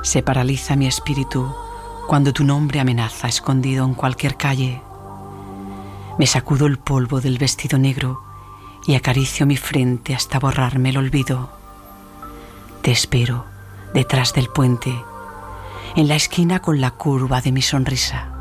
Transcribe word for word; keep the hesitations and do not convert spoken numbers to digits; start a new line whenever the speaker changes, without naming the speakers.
Se paraliza mi espíritu cuando tu nombre amenaza escondido en cualquier calle. Me sacudo el polvo del vestido negro y acaricio mi frente hasta borrarme el olvido. Te espero detrás del puente, en la esquina con la curva de mi sonrisa.